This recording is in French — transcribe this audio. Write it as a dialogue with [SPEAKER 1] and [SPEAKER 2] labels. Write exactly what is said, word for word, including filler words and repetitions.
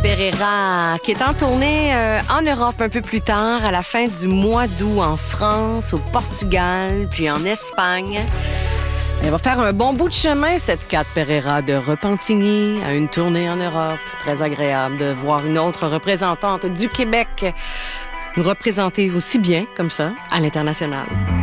[SPEAKER 1] Pereira, qui est en tournée euh, en Europe un peu plus tard, à la fin du mois d'août, en France, au Portugal, puis en Espagne. Elle va faire un bon bout de chemin, cette Kat Pereira, de Repentigny à une tournée en Europe. Très agréable de voir une autre représentante du Québec nous représenter aussi bien, comme ça, à l'international.